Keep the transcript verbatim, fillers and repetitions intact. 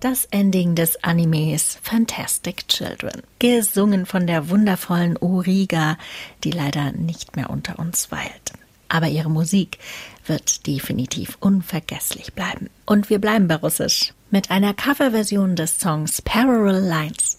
das Ending des Animes Fantastic Children. Gesungen von der wundervollen Origa, die leider nicht mehr unter uns weilt. Aber ihre Musik wird definitiv unvergesslich bleiben. Und wir bleiben bei Russisch mit einer Coverversion des Songs Parallel Lines.